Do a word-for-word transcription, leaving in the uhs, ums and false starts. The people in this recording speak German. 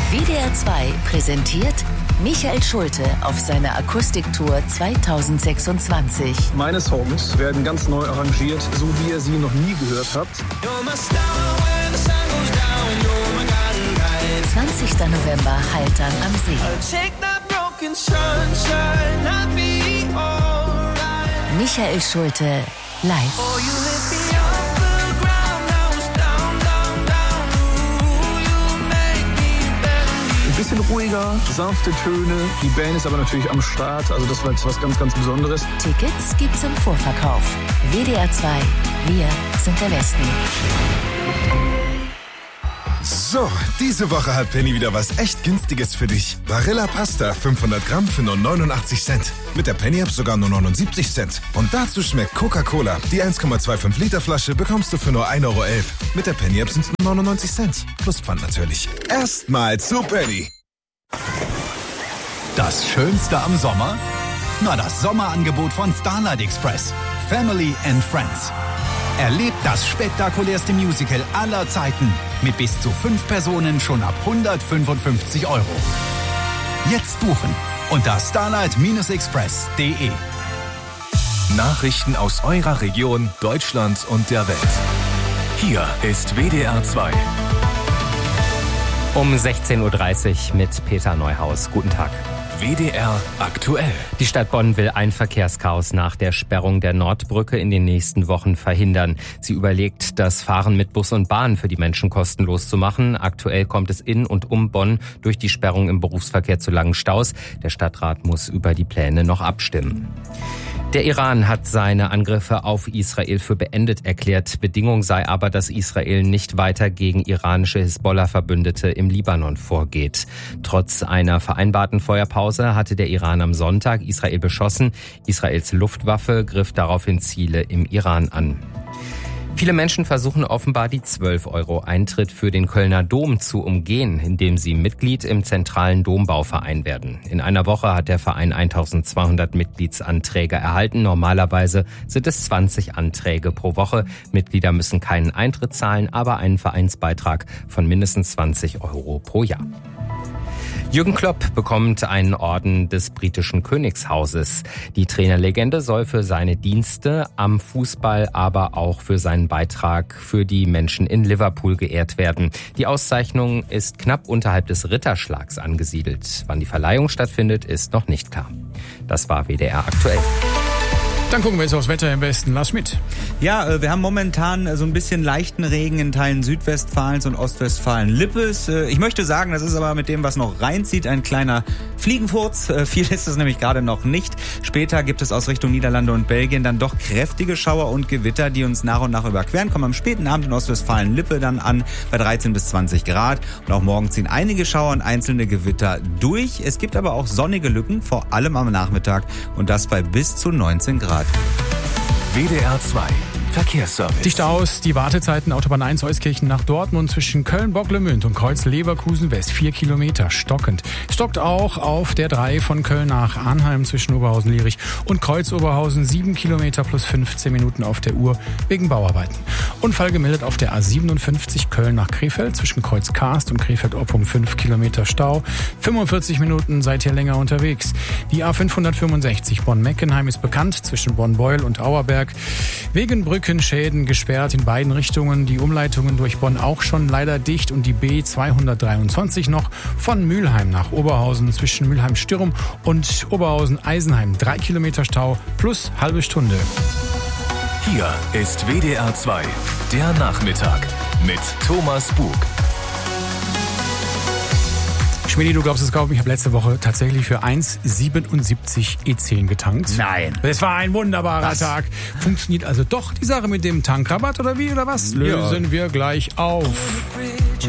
W D R zwei präsentiert Michael Schulte auf seiner Akustiktour zweitausendsechsundzwanzig. Meine Songs werden ganz neu arrangiert, so wie ihr sie noch nie gehört habt. zwanzigster November, Haltern am See. Michael Schulte live. Ein bisschen ruhiger, sanfte Töne. Die Band ist aber natürlich am Start. Also das war jetzt was ganz, ganz Besonderes. Tickets gibt's im Vorverkauf. W D R zwei. Wir sind der Westen. So, diese Woche hat Penny wieder was echt Günstiges für dich. Barilla Pasta fünfhundert Gramm für nur neunundachtzig Cent. Mit der Penny-App sogar nur neunundsiebzig Cent. Und dazu schmeckt Coca-Cola. Die eins Komma fünfundzwanzig Liter Flasche bekommst du für nur ein Euro elf. Mit der Penny-App sind es nur neunundneunzig Cent. Plus Pfand natürlich. Erstmal zu Penny. Das Schönste am Sommer? Na, das Sommerangebot von Starlight Express. Family and Friends. Erlebt das spektakulärste Musical aller Zeiten mit bis zu fünf Personen schon ab hundertfünfundfünfzig Euro. Jetzt buchen unter starlight express punkt de. Nachrichten aus eurer Region, Deutschland und der Welt. Hier ist W D R zwei. Um sechzehn Uhr dreißig mit Peter Neuhaus. Guten Tag. W D R aktuell. Die Stadt Bonn will ein Verkehrschaos nach der Sperrung der Nordbrücke in den nächsten Wochen verhindern. Sie überlegt, das Fahren mit Bus und Bahn für die Menschen kostenlos zu machen. Aktuell kommt es in und um Bonn durch die Sperrung im Berufsverkehr zu langen Staus. Der Stadtrat muss über die Pläne noch abstimmen. Der Iran hat seine Angriffe auf Israel für beendet erklärt. Bedingung sei aber, dass Israel nicht weiter gegen iranische Hisbollah-Verbündete im Libanon vorgeht. Trotz einer vereinbarten Feuerpause hatte der Iran am Sonntag Israel beschossen. Israels Luftwaffe griff daraufhin Ziele im Iran an. Viele Menschen versuchen offenbar die zwölf Euro Eintritt für den Kölner Dom zu umgehen, indem sie Mitglied im zentralen Dombauverein werden. In einer Woche hat der Verein eintausendzweihundert Mitgliedsanträge erhalten. Normalerweise sind es zwanzig Anträge pro Woche. Mitglieder müssen keinen Eintritt zahlen, aber einen Vereinsbeitrag von mindestens zwanzig Euro pro Jahr. Jürgen Klopp bekommt einen Orden des britischen Königshauses. Die Trainerlegende soll für seine Dienste am Fußball, aber auch für seinen Beitrag für die Menschen in Liverpool geehrt werden. Die Auszeichnung ist knapp unterhalb des Ritterschlags angesiedelt. Wann die Verleihung stattfindet, ist noch nicht klar. Das war W D R aktuell. Dann gucken wir jetzt aufs Wetter im Westen. Lars Schmidt. Ja, wir haben momentan so ein bisschen leichten Regen in Teilen Südwestfalens und Ostwestfalen-Lippes. Ich möchte sagen, das ist aber mit dem, was noch reinzieht, ein kleiner Fliegenfurz. Viel ist es nämlich gerade noch nicht. Später gibt es aus Richtung Niederlande und Belgien dann doch kräftige Schauer und Gewitter, die uns nach und nach überqueren. Kommen am späten Abend in Ostwestfalen-Lippe dann an bei dreizehn bis zwanzig Grad. Und auch morgen ziehen einige Schauer und einzelne Gewitter durch. Es gibt aber auch sonnige Lücken, vor allem am Nachmittag. Und das bei bis zu neunzehn Grad. W D R zwei Verkehrsservice. Dicht aus die Wartezeiten Autobahn eins Euskirchen nach Dortmund zwischen Köln-Bocklemünd und Kreuz-Leverkusen West. Vier Kilometer stockend. Stockt auch auf der drei von Köln nach Arnheim zwischen Oberhausen-Lierich und Kreuz-Oberhausen. Sieben Kilometer plus fünfzehn Minuten auf der Uhr wegen Bauarbeiten. Unfall gemeldet auf der A siebenundfünfzig Köln nach Krefeld zwischen Kreuz-Karst und Krefeld-Oppum. Fünf Kilometer Stau. fünfundvierzig Minuten seid ihr länger unterwegs. Die A fünfhundertfünfundsechzig Bonn-Meckenheim ist bekannt zwischen Bonn-Beul und Auerberg. Wegen Brückenschäden gesperrt in beiden Richtungen. Die Umleitungen durch Bonn auch schon leider dicht und die B zweihundertdreiundzwanzig noch von Mülheim nach Oberhausen zwischen Mülheim-Stürm und Oberhausen-Eisenheim. Drei Kilometer Stau plus halbe Stunde. Hier ist W D R zwei, der Nachmittag mit Thomas Bug. Schmidi, du glaubst es kaum, ich habe letzte Woche tatsächlich für eins Komma siebenundsiebzig E zehn getankt. Nein. Es war ein wunderbarer was? Tag. Funktioniert also doch die Sache mit dem Tankrabatt oder wie oder was? Lösen ja. wir gleich auf.